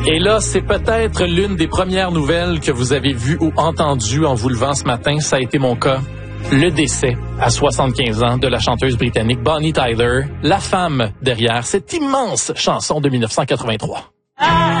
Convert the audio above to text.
Et là, c'est peut-être l'une des premières nouvelles que vous avez vues ou entendues en vous levant ce matin. Ça a été mon cas. Le décès à 75 ans de la chanteuse britannique Bonnie Tyler, la femme derrière cette immense chanson de 1983.